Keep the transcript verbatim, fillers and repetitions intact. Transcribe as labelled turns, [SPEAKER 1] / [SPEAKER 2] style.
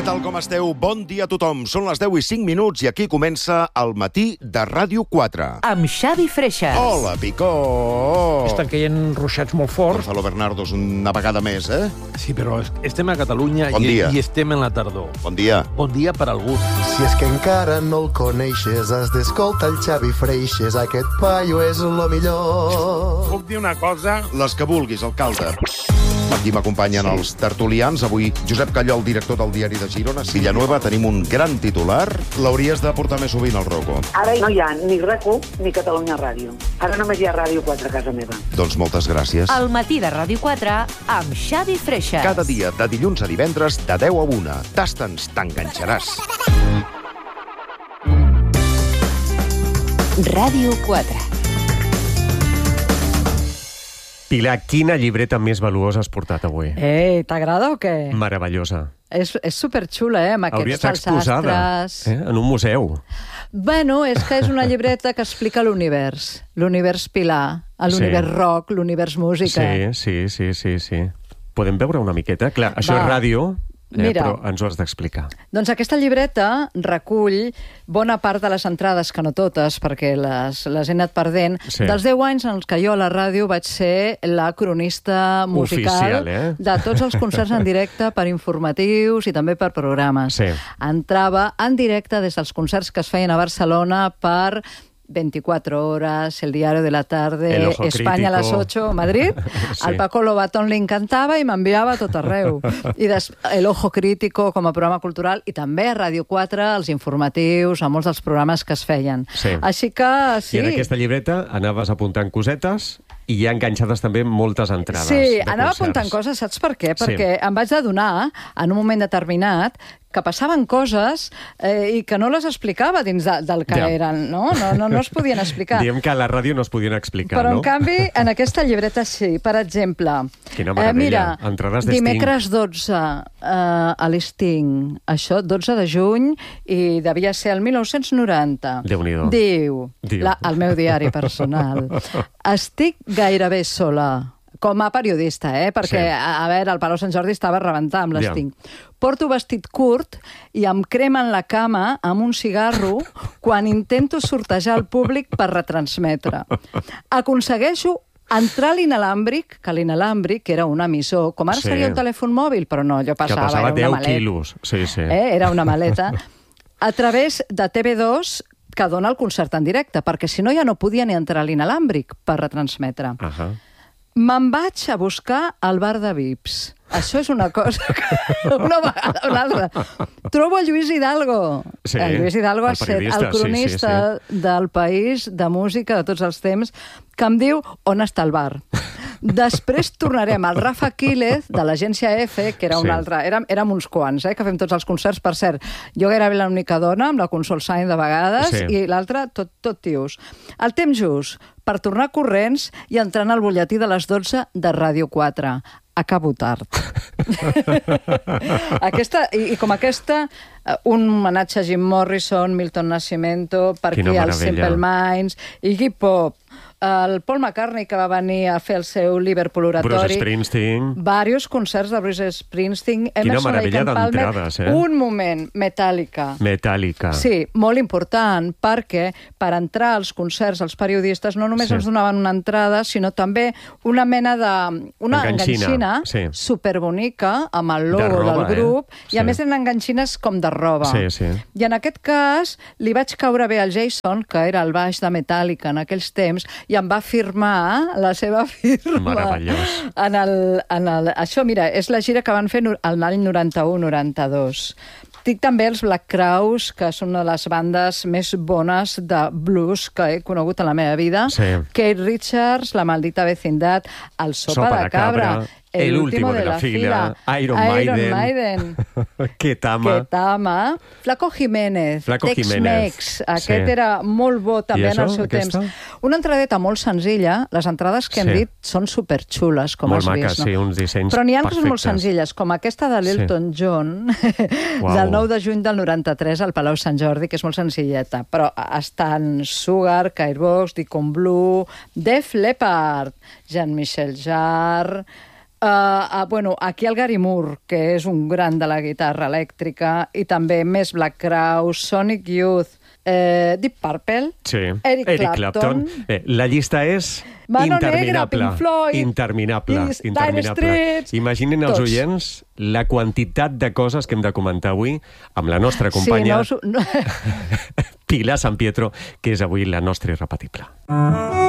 [SPEAKER 1] Què tal, com esteu? Bon dia a tothom. Són les deu i cinc minuts i aquí comença el matí de Ràdio quatre.
[SPEAKER 2] Amb Xavi Freixas.
[SPEAKER 1] Hola, Picó!
[SPEAKER 3] Estan caient ruixats molt forts.
[SPEAKER 1] Gonzalo Bernardos, una vegada més, eh?
[SPEAKER 3] Sí, però estem a Catalunya
[SPEAKER 1] Bon
[SPEAKER 3] i,
[SPEAKER 1] dia.
[SPEAKER 3] i estem en la tardor.
[SPEAKER 1] Bon dia.
[SPEAKER 3] Bon dia per algú.
[SPEAKER 4] Si és que encara no el coneixes, has d'escoltar el Xavi Freixas. Aquest paio és lo millor.
[SPEAKER 5] Puc dir una cosa?
[SPEAKER 1] Les que vulguis, alcalde. Aquí m'acompanyen sí. els tertulians. Avui, Josep Callol, director del Diari de Girona. Villanueva, tenim un gran titular. L'hauries de portar més sovint al Rocco.
[SPEAKER 6] Ara no hi ha ni RAC1 ni Catalunya Ràdio. Ara només hi ha Ràdio quatre a casa meva.
[SPEAKER 1] Doncs moltes gràcies.
[SPEAKER 2] El matí de Ràdio quatre amb Xavi Freixas.
[SPEAKER 1] Cada dia, de dilluns a divendres, de deu a una. Tasta'ns, t'enganxaràs.
[SPEAKER 2] Ràdio quatre.
[SPEAKER 7] Pilar, quina llibreta més valuosa has portat avui?
[SPEAKER 8] Eh, t'agrada o què?
[SPEAKER 7] Meravellosa.
[SPEAKER 8] És, és superxula, eh, amb
[SPEAKER 7] Hauria
[SPEAKER 8] aquests
[SPEAKER 7] d'estar exposada,
[SPEAKER 8] astres.
[SPEAKER 7] eh, en un museu.
[SPEAKER 8] Bueno, és que és una llibreta que explica l'univers. L'univers Pilar, l'univers
[SPEAKER 7] Sí.
[SPEAKER 8] rock, l'univers música.
[SPEAKER 7] Sí, sí, sí, sí, sí. Podem veure una miqueta? Clar, això
[SPEAKER 8] Va.
[SPEAKER 7] és ràdio, eh,
[SPEAKER 8] Mira.
[SPEAKER 7] però ens ho has d'explicar.
[SPEAKER 8] Doncs aquesta llibreta recull bona part de les entrades, que no totes, perquè les, les he anat perdent,
[SPEAKER 7] Sí.
[SPEAKER 8] dels deu anys en els que jo a la ràdio vaig ser la cronista musical
[SPEAKER 7] Oficial, eh?
[SPEAKER 8] de tots els concerts en directe per informatius i també per programes.
[SPEAKER 7] Sí.
[SPEAKER 8] Entrava en directe des dels concerts que es feien a Barcelona per veinticuatro horas, El Diario de la Tarde,
[SPEAKER 7] El Ojo
[SPEAKER 8] España a las
[SPEAKER 7] Crítico.
[SPEAKER 8] ocho, Madrid.
[SPEAKER 7] Sí.
[SPEAKER 8] Al Paco Lobatón li encantava i m'enviava a tot arreu. I des, El Ojo Crítico com a programa cultural i també a Ràdio quatre, els informatius, a molts dels programes que es feien.
[SPEAKER 7] Sí.
[SPEAKER 8] Així que, sí...
[SPEAKER 7] I en aquesta llibreta anaves apuntant cosetes i hi ha enganxades també moltes entrades.
[SPEAKER 8] Sí,
[SPEAKER 7] de
[SPEAKER 8] anava
[SPEAKER 7] concerts.
[SPEAKER 8] apuntant coses, saps per què?
[SPEAKER 7] Sí.
[SPEAKER 8] Perquè em vaig adonar, en un moment determinat, que passaven coses eh, i que no les explicava dins de, del que
[SPEAKER 7] Ja.
[SPEAKER 8] eren, no? No, no? no es podien explicar.
[SPEAKER 7] Diem que a la ràdio no es podien explicar,
[SPEAKER 8] Però,
[SPEAKER 7] no?
[SPEAKER 8] en canvi, en aquesta llibreta sí. Per exemple,
[SPEAKER 7] Quina meravella.
[SPEAKER 8] mira,
[SPEAKER 7] Entrades de
[SPEAKER 8] dimecres dotze eh, a l'Sting, això, dotze de juny, i devia ser el mil nou-cents noranta.
[SPEAKER 7] Déu-n'hi-do.
[SPEAKER 8] Diu,
[SPEAKER 7] Diu.
[SPEAKER 8] La, el meu diari personal. Estic gairebé sola. Com a periodista, eh? Perquè,
[SPEAKER 7] Sí.
[SPEAKER 8] a, a veure, el Palau Sant Jordi estava a rebentar amb
[SPEAKER 7] Ja.
[SPEAKER 8] l'Sting. Porto vestit curt i em cremen la cama amb un cigarro quan intento sortejar el públic per retransmetre. Aconsegueixo entrar a l'inalàmbric, que l'inalàmbric era un emissor, com ara
[SPEAKER 7] Sí.
[SPEAKER 8] seria un telèfon mòbil, però no, allò
[SPEAKER 7] Que
[SPEAKER 8] passava,
[SPEAKER 7] passava
[SPEAKER 8] era
[SPEAKER 7] deu
[SPEAKER 8] una maleta.
[SPEAKER 7] quilos. Sí, sí.
[SPEAKER 8] Eh? Era una maleta. A través de T V dos, que dona el concert en directe, perquè si no ja no podia ni entrar a l'inalàmbric per retransmetre.
[SPEAKER 7] Ahà.
[SPEAKER 8] Me'n vaig a buscar al bar de V I Ps. Això és una cosa que una vegada o una altra. Trobo el Lluís Hidalgo.
[SPEAKER 7] Sí,
[SPEAKER 8] el Lluís Hidalgo
[SPEAKER 7] el
[SPEAKER 8] ha estat
[SPEAKER 7] periodista,
[SPEAKER 8] el cronista
[SPEAKER 7] sí, sí,
[SPEAKER 8] del País, de música, de tots els temps, que em diu on està el bar. Després tornarem al Rafa Quílez, de l'agència F, que era un
[SPEAKER 7] Sí.
[SPEAKER 8] altre... Érem, érem uns quants, eh, que fem tots els concerts. Per cert, jo gairebé l'única dona, amb la Consol Sainz de vegades,
[SPEAKER 7] Sí.
[SPEAKER 8] i l'altra tot, tot tios. El temps just per tornar corrents i entrar en el butlletí de les dotze de Ràdio quatre. Acabo tard. aquesta, i, I com aquesta, eh, un homenatge a Jim Morrison, Milton Nascimento, per
[SPEAKER 7] Quina
[SPEAKER 8] aquí els
[SPEAKER 7] meravella.
[SPEAKER 8] Simple Minds, Iggy Pop, el Paul McCartney, que va venir a fer el seu Liverpool oratori.
[SPEAKER 7] Bruce Springsteen.
[SPEAKER 8] Varios concerts de Bruce Springsteen.
[SPEAKER 7] Quina
[SPEAKER 8] Emerson,
[SPEAKER 7] meravella
[SPEAKER 8] Lake and Palmer.
[SPEAKER 7] d'entrades, eh?
[SPEAKER 8] Un moment, Metallica.
[SPEAKER 7] Metallica.
[SPEAKER 8] Sí, molt important, perquè per entrar als concerts els periodistes no només
[SPEAKER 7] Sí.
[SPEAKER 8] ens donaven una entrada, sinó també una mena de... una
[SPEAKER 7] Enganxina,
[SPEAKER 8] enganxina
[SPEAKER 7] sí.
[SPEAKER 8] superbonica amb el
[SPEAKER 7] De
[SPEAKER 8] logo
[SPEAKER 7] roba,
[SPEAKER 8] del grup,
[SPEAKER 7] eh?
[SPEAKER 8] i a
[SPEAKER 7] Sí.
[SPEAKER 8] més eren enganxines com de roba.
[SPEAKER 7] Sí, sí.
[SPEAKER 8] I en aquest cas li vaig caure bé al Jason, que era el baix de Metallica en aquells temps, i em va firmar la seva firma.
[SPEAKER 7] Meravellós.
[SPEAKER 8] En el, en el, això, mira, és la gira que van fer no- l'any noranta-u noranta-dos. Tinc també els Black Crowes, que són una de les bandes més bones de blues que he conegut en la meva vida.
[SPEAKER 7] Sí.
[SPEAKER 8] Kate Richards, La maldita vecindad, El sopa,
[SPEAKER 7] Sopa
[SPEAKER 8] de
[SPEAKER 7] de
[SPEAKER 8] cabra,
[SPEAKER 7] cabra, El último de la fila, Iron Maiden.
[SPEAKER 8] Maiden.
[SPEAKER 7] Ketama.
[SPEAKER 8] Ketama, Flaco Jiménez,
[SPEAKER 7] Flaco
[SPEAKER 8] Tex-Mex,
[SPEAKER 7] Jiménez,
[SPEAKER 8] aquest
[SPEAKER 7] sí.
[SPEAKER 8] era molt bo també
[SPEAKER 7] I
[SPEAKER 8] en el
[SPEAKER 7] això,
[SPEAKER 8] seu
[SPEAKER 7] aquesta?
[SPEAKER 8] temps. Una entradeta molt senzilla, les entrades que hem
[SPEAKER 7] Sí.
[SPEAKER 8] dit són superxules, com
[SPEAKER 7] Molt
[SPEAKER 8] has
[SPEAKER 7] maques,
[SPEAKER 8] vist. No?
[SPEAKER 7] sí, uns dissenys
[SPEAKER 8] Però n'hi ha altres molt
[SPEAKER 7] perfectes.
[SPEAKER 8] senzilles, com aquesta de l'Elton John,
[SPEAKER 7] Uau.
[SPEAKER 8] del nou de juny del noranta-tres al Palau Sant Jordi, que és molt senzilleta, però estan Sugar, Cairbox, Deacon Blue, Def Leppard, Jean-Michel Jarre, Uh, uh, bueno, aquí el Gary Moore, que és un gran de la guitarra elèctrica, i també més Black Crowes, Sonic Youth, eh, Deep Purple,
[SPEAKER 7] Sí.
[SPEAKER 8] Eric,
[SPEAKER 7] Eric
[SPEAKER 8] Clapton,
[SPEAKER 7] Clapton. Bé, la llista és
[SPEAKER 8] Mano
[SPEAKER 7] interminable.
[SPEAKER 8] Negra, Pink Floyd,
[SPEAKER 7] interminable.
[SPEAKER 8] i Dire
[SPEAKER 7] interminable.
[SPEAKER 8] Straits,
[SPEAKER 7] Imaginin els
[SPEAKER 8] tots.
[SPEAKER 7] oients la quantitat de coses que hem de comentar avui amb la nostra companya
[SPEAKER 8] Sí, no, us- no,
[SPEAKER 7] Pilar San Pietro, que és avui la nostra irrepetible.